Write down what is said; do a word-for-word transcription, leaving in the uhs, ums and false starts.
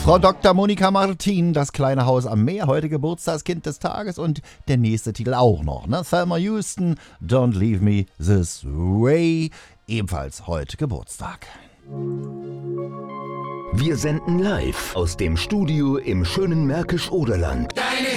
Frau Doktor Monika Martin, das kleine Haus am Meer, heute Geburtstagskind des Tages und der nächste Titel auch noch, ne? Thelma Houston, Don't Leave Me This Way, ebenfalls heute Geburtstag. Wir senden live aus dem Studio im schönen Märkisch-Oderland. Deine